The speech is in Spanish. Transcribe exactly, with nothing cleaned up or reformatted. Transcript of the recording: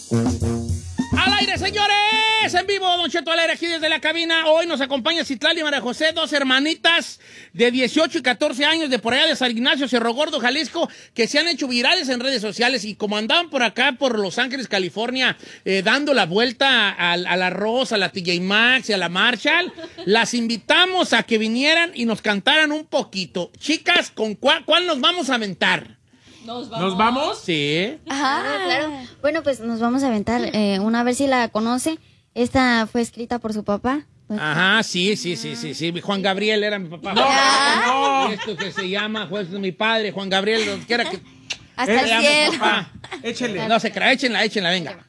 ¡Al aire, señores! En vivo, Don Cheto al aire, aquí desde la cabina. Hoy nos acompaña Citlali y María José, dos hermanitas de dieciocho y catorce años de por allá de San Ignacio, Cerro Gordo, Jalisco, que se han hecho virales en redes sociales. Y como andaban por acá, por Los Ángeles, California, eh, dando la vuelta al, al arroz, a la T J Maxx y a la Marshall, las invitamos a que vinieran y nos cantaran un poquito. Chicas, ¿con cuál, cuál nos vamos a aventar? ¿Nos vamos? ¿Nos vamos? Sí. Ajá, claro. Bueno, pues nos vamos a aventar eh, una, a ver si la conoce. Esta fue escrita por su papá. Ajá, sí, sí, sí, sí, sí. Juan Gabriel era mi papá. No, no. Esto que se llama, pues, mi padre, Juan Gabriel, donde quiera que... Hasta el llamo cielo. papá. Échele. No se crea, échenla, échenla, venga.